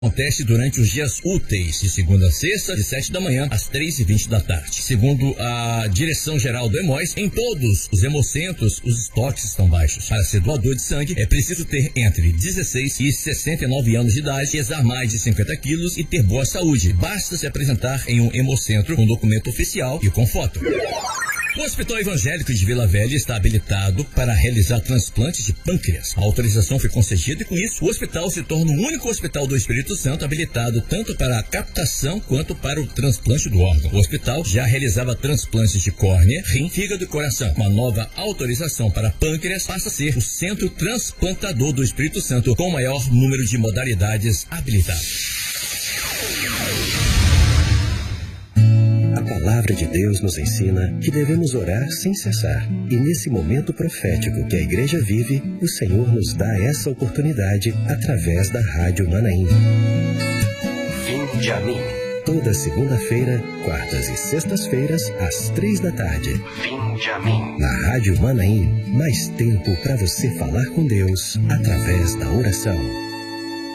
Acontece durante os dias úteis, de segunda a sexta, de 7 da manhã às 3h20 da tarde. Segundo a direção-geral do Hemóis, em todos os hemocentros, os estoques estão baixos. Para ser doador de sangue, é preciso ter entre 16 e 69 anos de idade, pesar mais de 50 quilos e ter boa saúde. Basta se apresentar em um hemocentro com documento oficial e com foto. O Hospital Evangélico de Vila Velha está habilitado para realizar transplantes de pâncreas. A autorização foi concedida e, com isso, o hospital se torna o único hospital do Espírito Santo habilitado tanto para a captação quanto para o transplante do órgão. O hospital já realizava transplantes de córnea, rim, fígado e coração. Com a nova autorização para pâncreas, passa a ser o centro transplantador do Espírito Santo com o maior número de modalidades habilitadas. A palavra de Deus nos ensina que devemos orar sem cessar. E nesse momento profético que a igreja vive, o Senhor nos dá essa oportunidade através da Rádio Manaim. Vinde a mim. Toda segunda-feira, quartas e sextas-feiras, às 3 da tarde. Vinde a mim. Na Rádio Manaim, mais tempo para você falar com Deus através da oração.